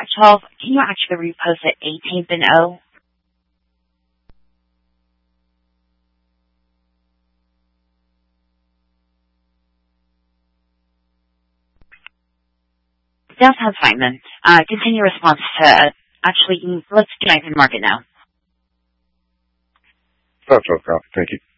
512, can you actually repost it 18th and O? That sounds fine then. Continue response to, actually, let's do 9th and mark it now. 512, copy. Thank you.